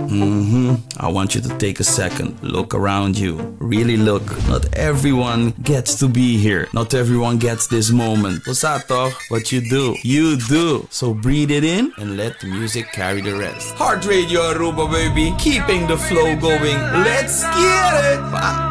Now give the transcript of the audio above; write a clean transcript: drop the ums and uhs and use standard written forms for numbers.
I want you to take a second. Look around you. Really look. Not everyone gets to be here. Not everyone gets this moment. What's toch? What you do. You do. So breathe it in and let the music carry the rest. Heart Radio Aruba, baby. Keeping the flow going. Let's get it.